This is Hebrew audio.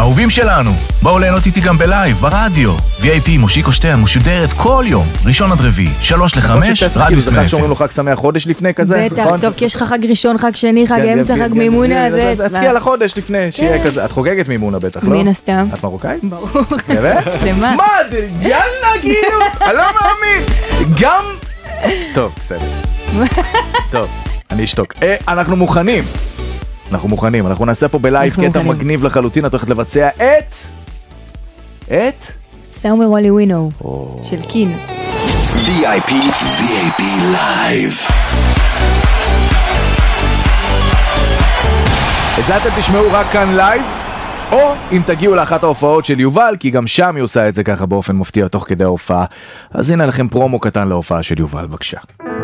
האהובים שלנו, בואו ליהנות איתי גם בלייב, ברדיו. VIP מושיקו שטיין משודרת כל יום, ראשון עד רביעי, 3-5, רדיוס מאפן. שאומרים לו חג שמח חודש לפני כזה? בטח, טוב, כי יש לך חג ראשון, חג שני, חג אמצע, חג מימונה. אז תזכי על החודש לפני, שיהיה כזה. את חוגגת מימונה בטח, לא? מן הסתם. את מרוקאית? ברור. באמת? שלמה. מה? יאללה, כאילו, אני לא מאמין. גם... טוב, בסדר. טוב, אני אשתוק. אנחנו מוכנים. אנחנו נעשה פה בלייב קטע מגניב לחלוטין, את הולכת לבצע את? סאומר וולי ווינו, של קין. VIP Live. את זה אתם תשמעו רק כאן לייב, או אם תגיעו לאחת ההופעות של יובל, כי גם שם היא עושה את זה ככה באופן מפתיע תוך כדי ההופעה. אז הנה לכם פרומו קטן להופעה של יובל, בבקשה.